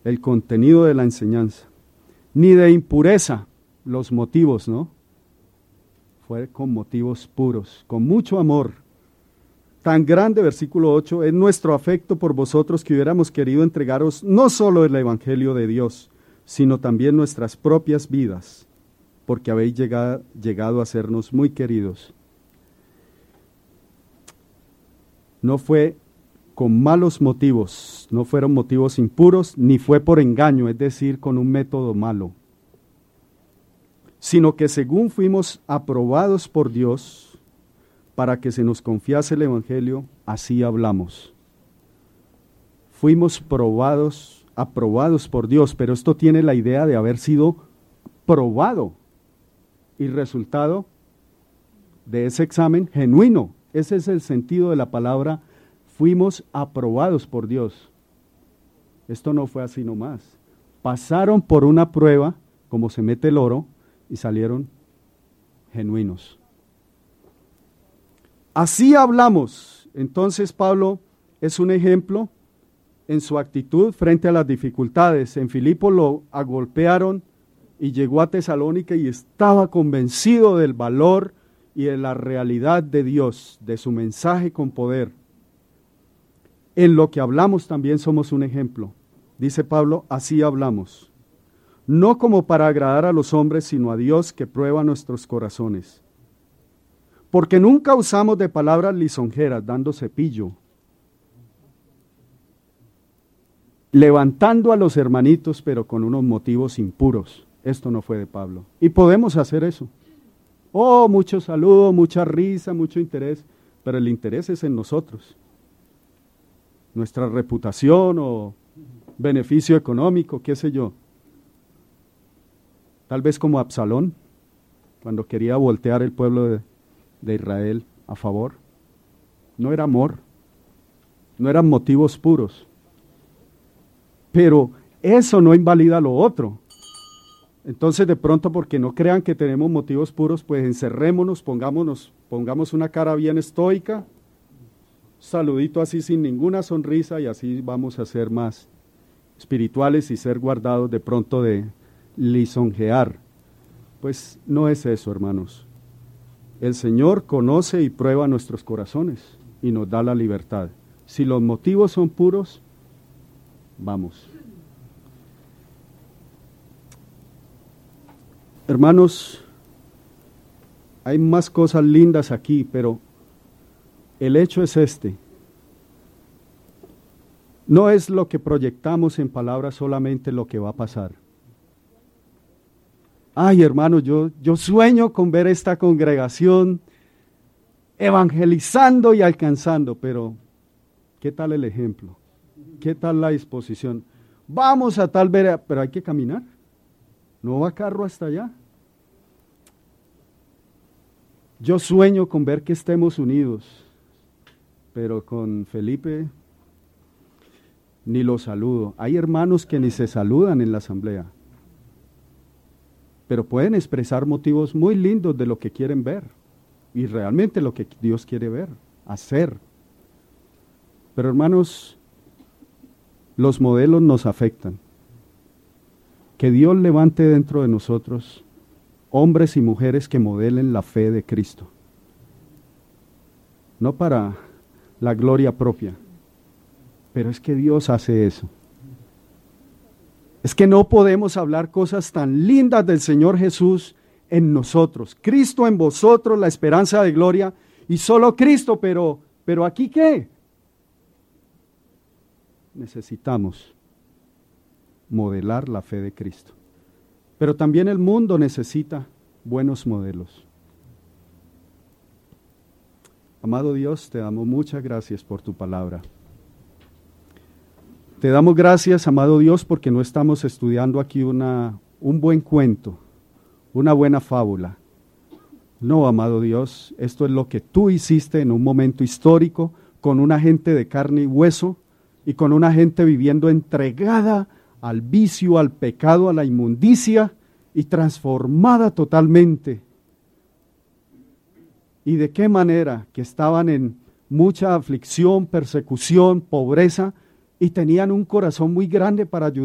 el contenido de la enseñanza, ni de impureza, los motivos, ¿no? Fue con motivos puros, con mucho amor. Tan grande, versículo 8, es nuestro afecto por vosotros que hubiéramos querido entregaros no solo el Evangelio de Dios, sino también nuestras propias vidas, porque habéis llegado a sernos muy queridos. No fue con malos motivos, no fueron motivos impuros, ni fue por engaño, es decir, con un método malo, sino que según fuimos aprobados por Dios para que se nos confiase el Evangelio, así hablamos. Fuimos aprobados por Dios, pero esto tiene la idea de haber sido probado y resultado de ese examen genuino. Ese es el sentido de la palabra, fuimos aprobados por Dios. Esto no fue así nomás. Pasaron por una prueba, como se mete el oro, y salieron genuinos. Así hablamos. Entonces Pablo es un ejemplo en su actitud frente a las dificultades. En Filipo lo agolpearon y llegó a Tesalónica y estaba convencido del valor y de la realidad de Dios, de su mensaje con poder. En lo que hablamos también somos un ejemplo. Dice Pablo, así hablamos. No como para agradar a los hombres, sino a Dios que prueba nuestros corazones. Porque nunca usamos de palabras lisonjeras, dando cepillo, levantando a los hermanitos, pero con unos motivos impuros. Esto no fue de Pablo. Y podemos hacer eso. Oh, mucho saludo, mucha risa, mucho interés, pero el interés es en nosotros. Nuestra reputación o beneficio económico, qué sé yo. Tal vez como Absalón, cuando quería voltear el pueblo de Israel a favor. No era amor, no eran motivos puros. Pero eso no invalida lo otro. Entonces de pronto, porque no crean que tenemos motivos puros, pues encerrémonos, pongamos una cara bien estoica, saludito así sin ninguna sonrisa y así vamos a ser más espirituales y ser guardados de pronto de lisonjear. Pues no es eso, hermanos. El Señor conoce y prueba nuestros corazones y nos da la libertad. Si los motivos son puros, vamos. Hermanos, hay más cosas lindas aquí, pero el hecho es este. No es lo que proyectamos en palabras solamente lo que va a pasar. Ay, hermanos, yo sueño con ver esta congregación evangelizando y alcanzando, pero ¿qué tal el ejemplo? ¿Qué tal la disposición? Vamos a tal ver, pero hay que caminar. No va carro hasta allá. Yo sueño con ver que estemos unidos, pero con Felipe ni lo saludo. Hay hermanos que ni se saludan en la asamblea, pero pueden expresar motivos muy lindos de lo que quieren ver y realmente lo que Dios quiere ver, hacer. Pero hermanos, los modelos nos afectan. Que Dios levante dentro de nosotros hombres y mujeres que modelen la fe de Cristo. No para la gloria propia, pero es que Dios hace eso. Es que no podemos hablar cosas tan lindas del Señor Jesús en nosotros. Cristo en vosotros, la esperanza de gloria, y solo Cristo, pero ¿aquí qué? Necesitamos modelar la fe de Cristo. Pero también el mundo necesita buenos modelos. Amado Dios, te damos muchas gracias por tu palabra. Te damos gracias, amado Dios, porque no estamos estudiando aquí un buen cuento, una buena fábula. No, amado Dios, esto es lo que tú hiciste en un momento histórico, con una gente de carne y hueso, y con una gente viviendo entregada al vicio, al pecado, a la inmundicia, y transformada totalmente. ¿Y de qué manera? Que estaban en mucha aflicción, persecución, pobreza, y tenían un corazón muy grande para ayudar